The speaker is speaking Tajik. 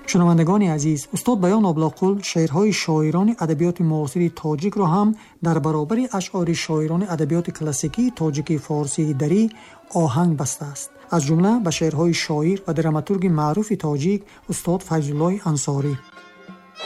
шунавандагони азиз, устод Баён Облоқул шеърҳои шоирони адабиёти муосири тоҷикро ҳам дар баробари ашъори шоирони адабиёти классикии тоҷики форсии дарӣ оҳанг бастааст. аз ҷумла ба шеърҳои шоир ва драматурги маъруфи тоҷик устод Файзуллои Ансорӣ.